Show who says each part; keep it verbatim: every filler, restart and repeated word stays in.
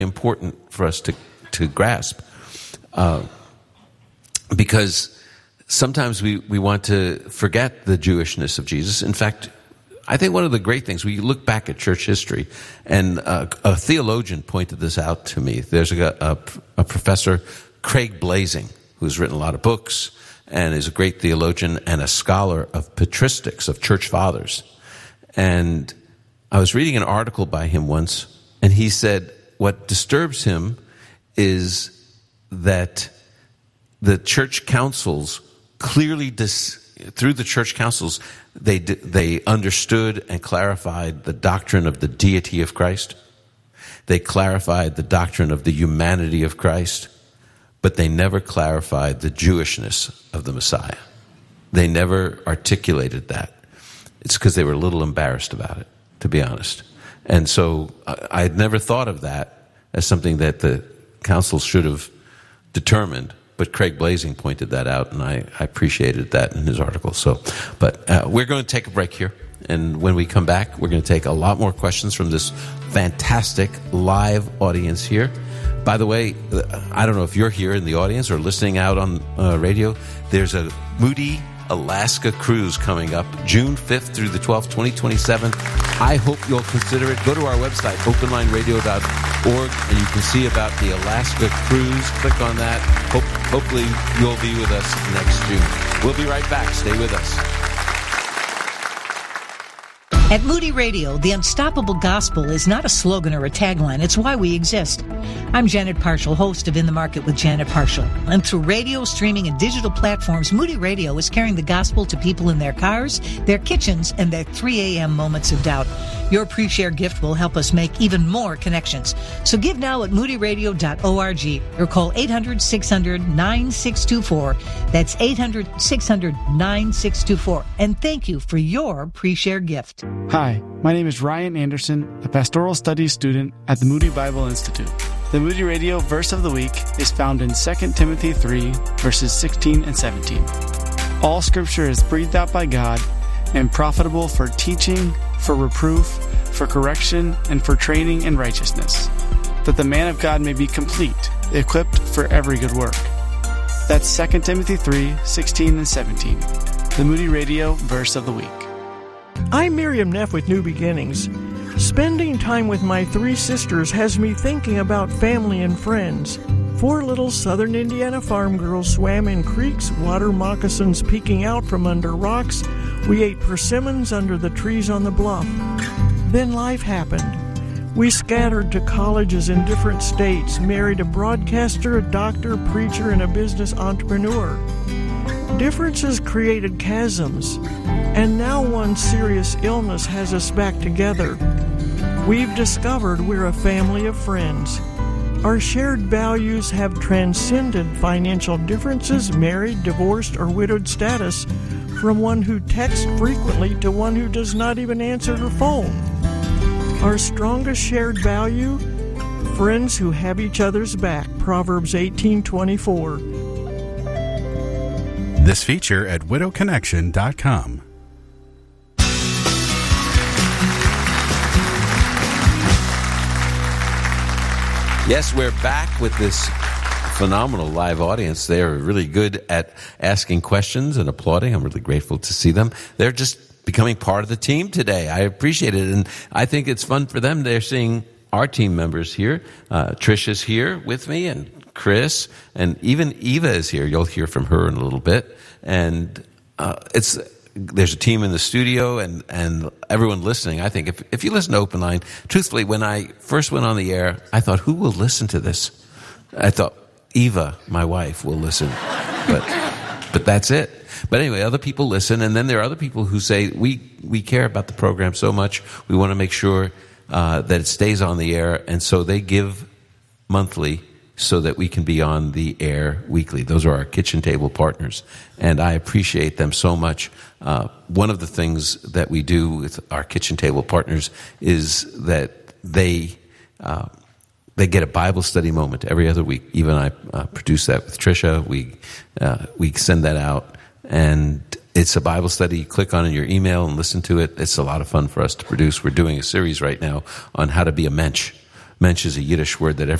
Speaker 1: important for us to, to grasp. Uh, because sometimes we, we want to forget the Jewishness of Jesus. In fact, I think one of the great things, we look back at church history, and uh, a theologian pointed this out to me. There's a, a, a professor, Craig Blazing, who's written a lot of books and is a great theologian and a scholar of patristics, of church fathers. And I was reading an article by him once, and he said what disturbs him is that the church councils clearly, dis, through the church councils, they they understood and clarified the doctrine of the deity of Christ. They clarified the doctrine of the humanity of Christ, but they never clarified the Jewishness of the Messiah. They never articulated that. It's because they were a little embarrassed about it, to be honest. And so I had never thought of that as something that the council should have determined, but Craig Blazing pointed that out, and I, I appreciated that in his article. So, but uh, we're going to take a break here, and when we come back, we're going to take a lot more questions from this fantastic live audience here. By the way, I don't know if you're here in the audience or listening out on uh, radio. There's a Moody Alaska cruise coming up June fifth through the twelfth, twenty twenty-seven. I hope you'll consider it. Go to our website, open line radio dot org, and you can see about the Alaska cruise. Click on that. Hope, hopefully you'll be with us next June. We'll be right back. Stay with us.
Speaker 2: At Moody Radio, the unstoppable gospel is not a slogan or a tagline. It's why we exist. I'm Janet Parshall, host of In the Market with Janet Parshall. And through radio, streaming, and digital platforms, Moody Radio is carrying the gospel to people in their cars, their kitchens, and their three a.m. moments of doubt. Your pre-share gift will help us make even more connections. So give now at moody radio dot org or call eight hundred, six hundred, nine six two four. That's eight hundred, six hundred, nine six two four. And thank you for your pre-share gift.
Speaker 3: Hi, my name is Ryan Anderson, a pastoral studies student at the Moody Bible Institute. The Moody Radio Verse of the Week is found in Second Timothy three, verses sixteen and seventeen. All Scripture is breathed out by God and profitable for teaching, for reproof, for correction, and for training in righteousness, that the man of God may be complete, equipped for every good work. That's Second Timothy three, sixteen and seventeen. The Moody Radio Verse of the Week.
Speaker 4: I'm Miriam Neff with New Beginnings. Spending time with my three sisters has me thinking about family and friends. Four little southern Indiana farm girls swam in creeks, water moccasins peeking out from under rocks. We ate persimmons under the trees on the bluff. Then life happened. We scattered to colleges in different states, married a broadcaster, a doctor, a preacher, and a business entrepreneur. Differences created chasms, and now one serious illness has us back together. We've discovered we're a family of friends. Our shared values have transcended financial differences, married, divorced, or widowed status, from one who texts frequently to one who does not even answer her phone. Our strongest shared value? Friends who have each other's back. Proverbs eighteen twenty-four.
Speaker 5: This feature at widow connection dot com.
Speaker 1: Yes, we're back with this phenomenal live audience. They're really good at asking questions and applauding. I'm really grateful to see them. They're just becoming part of the team today. I appreciate it, and I think it's fun for them. They're seeing our team members here. Uh, Trisha's here with me, and Chris, and even Eva is here. You'll hear from her in a little bit. And uh, it's there's a team in the studio, and, and everyone listening. I think if if you listen to Open Line, truthfully, when I first went on the air, I thought, who will listen to this? I thought, Eva, my wife, will listen. But but that's it. But anyway, other people listen, and then there are other people who say, we, we care about the program so much, we want to make sure uh, that it stays on the air, and so they give monthly so that we can be on the air weekly. Those are our kitchen table partners, and I appreciate them so much. Uh, one of the things that we do with our kitchen table partners is that they uh, they get a Bible study moment every other week. Eva and I uh, produce that with Trisha. We uh, we send that out, and it's a Bible study. You click on it in your email and listen to it. It's a lot of fun for us to produce. We're doing a series right now on how to be a mensch. Mensch is a Yiddish word that